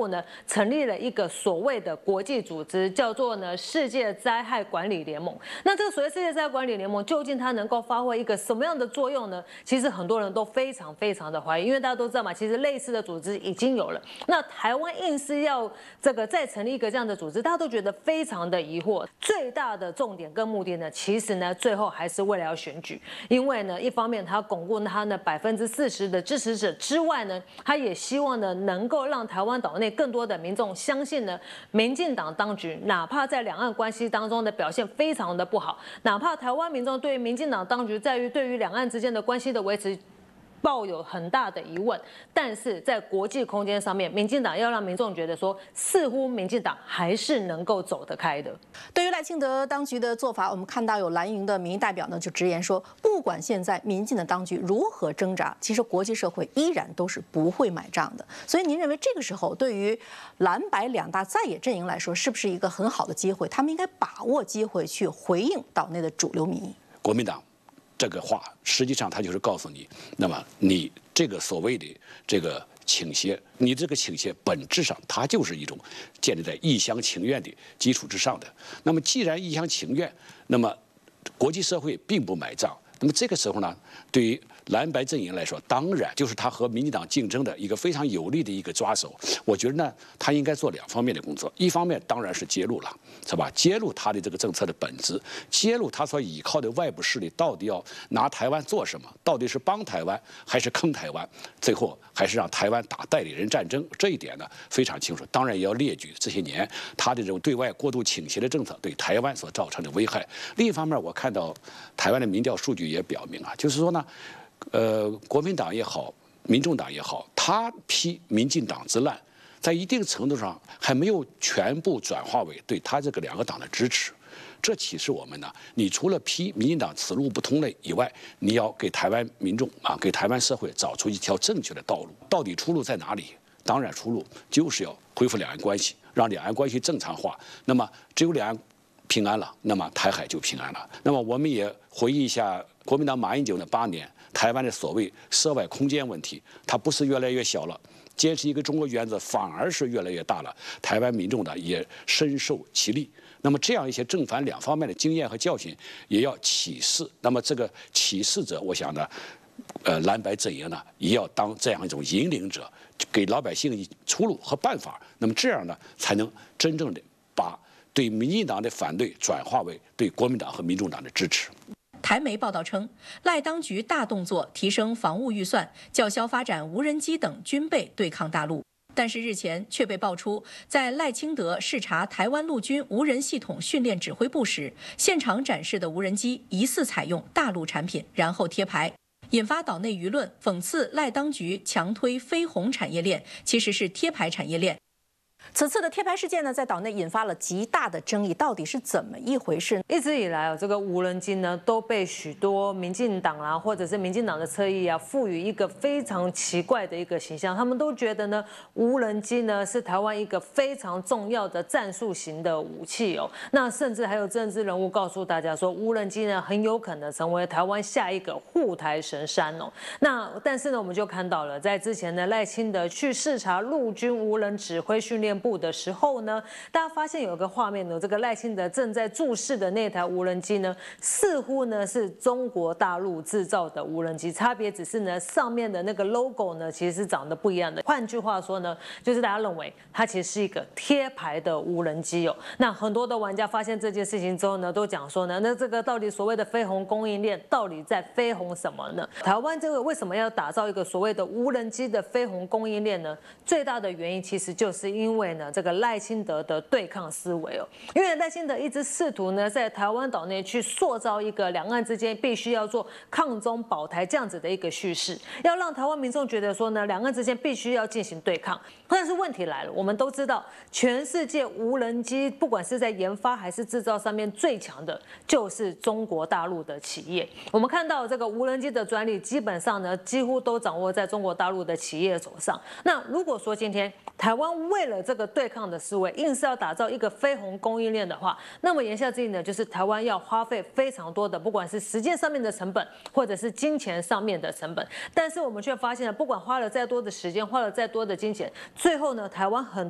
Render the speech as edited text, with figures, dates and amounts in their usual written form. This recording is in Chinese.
部呢成立了一个所谓的国际组织，叫做呢世界灾害管理联盟。那这个所谓世界灾害管理联盟，究竟它能够发挥一个什么样的作用呢？其实很多人都非常的怀疑，因为大家都知道嘛，其实类似的组织已经有了。那台湾硬是要这个再成立一个这样的组织，大家都觉得非常的疑惑。最大的重点跟目的呢，其实呢最后还是为了要选举，因为呢一方面它巩固它呢40%的支持者之外呢，它也希望呢能够让台湾岛内更多的民众相信呢，民进党当局哪怕在两岸关系当中的表现非常的不好，哪怕台湾民众对于民进党当局对于两岸之间的关系的维持抱有很大的疑问，但是在国际空间上面，民进党要让民众觉得说，似乎民进党还是能够走得开的。 对于赖清德当局的做法，我们看到有蓝营的民意代表呢就直言说，不管现在民进的当局如何挣扎，其实国际社会依然都是不会买账的。所以您认为这个时候对于蓝白两大在野阵营来说，是不是一个很好的机会？他们应该把握机会去回应岛内的主流民意。 国民党这个话，实际上他就是告诉你，那么你这个所谓的这个倾斜，你这个倾斜本质上它就是一种建立在一厢情愿的基础之上的。那么既然一厢情愿，那么国际社会并不买账，那么这个时候呢，对于蓝白阵营来说，当然就是他和民进党竞争的一个非常有力的一个抓手。我觉得呢，他应该做两方面的工作，一方面当然是揭露了，是吧？揭露他的这个政策的本质，揭露他所依靠的外部势力到底要拿台湾做什么，到底是帮台湾还是坑台湾，最后还是让台湾打代理人战争，这一点呢非常清楚。当然也要列举这些年他的这种对外过度倾斜的政策对台湾所造成的危害。另一方面，我看到台湾的民调数据也表明啊，就是说呢。国民党也好，民众党也好，他批民进党之烂，在一定程度上还没有全部转化为对他这个两个党的支持。这启示我们呢，你除了批民进党此路不通了以外，你要给台湾民众啊，给台湾社会找出一条正确的道路。到底出路在哪里？当然，出路就是要恢复两岸关系，让两岸关系正常化。那么，只有两岸平安了，那么台海就平安了。那么，我们也回忆一下国民党马英九的8年。台湾的所谓涉外空间问题，它不是越来越小了，坚持一个中国原则反而是越来越大了。台湾民众呢也深受其利。那么这样一些正反两方面的经验和教训也要启示。那么这个启示者，我想呢，蓝白阵营呢也要当这样一种引领者，给老百姓出路和办法。那么这样呢，才能真正的把对民进党的反对转化为对国民党和民众党的支持。 台媒报道称，赖当局大动作提升防务预算，叫嚣发展无人机等军备对抗大陆。但是日前却被爆出，在赖清德视察台湾陆军无人系统训练指挥部时，现场展示的无人机疑似采用大陆产品，然后贴牌，引发岛内舆论讽刺赖当局强推飞鸿产业链，其实是贴牌产业链。此次的贴牌事件呢，在岛内引发了极大的争议，到底是怎么一回事？ 一直以来这个无人机呢，都被许多民进党啊，或者是民进党的侧翼啊，赋予一个非常奇怪的一个形象。他们都觉得呢，无人机呢是台湾一个非常重要的战术型的武器哦。那甚至还有政治人物告诉大家说，无人机呢很有可能成为台湾下一个护台神山哦。那但是呢，我们就看到了，在之前呢，赖清德去视察陆军无人指挥训练部的时候呢，大家发现有个画面呢，这个赖清德正在注视的那台无人机呢，似乎呢是中国大陆制造的无人机，差别只是呢上面的那个 logo 呢其实是长得不一样的。换句话说呢，就是大家认为它其实是一个贴牌的无人机哦。那很多的玩家发现这件事情之后呢，都讲说呢，那这个到底所谓的飞鸿供应链到底在飞鸿什么呢？台湾这个为什么要打造一个所谓的无人机的飞鸿供应链呢？最大的原因其实就是因为呢这个赖清德的对抗思维哦，因为赖清德一直试图呢在台湾岛内去塑造一个两岸之间必须要做抗中保台这样子的一个叙事，要让台湾民众觉得说呢两岸之间必须要进行对抗。但是问题来了，我们都知道全世界无人机不管是在研发还是制造上面最强的就是中国大陆的企业。我们看到这个无人机的专利基本上呢几乎都掌握在中国大陆的企业手上。那如果说今天台湾为了这个对抗的思维，硬是要打造一个飞鸿供应链的话，那么言下之意呢，就是台湾要花费非常多的，不管是时间上面的成本，或者是金钱上面的成本。但是我们却发现了，不管花了再多的时间，花了再多的金钱，最后呢，台湾很